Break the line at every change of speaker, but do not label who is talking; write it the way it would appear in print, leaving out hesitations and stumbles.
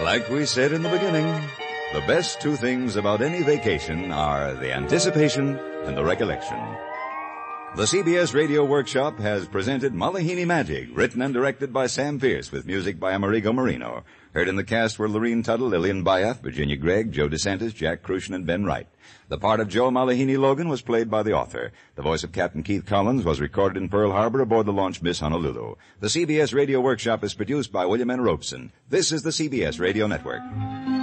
Like we said in the beginning, the best two things about any vacation are the anticipation and the recollection. The CBS Radio Workshop has presented Malahini Magic, written and directed by Sam Pierce, with music by Amerigo Marino. Heard in the cast were Lorene Tuttle, Lillian Bayef, Virginia Gregg, Joe DeSantis, Jack Crucian, and Ben Wright. The part of Joe Malahini Logan was played by the author. The voice of Captain Keith Collins was recorded in Pearl Harbor aboard the launch Miss Honolulu. The CBS Radio Workshop is produced by William N. Robeson. This is the CBS Radio Network.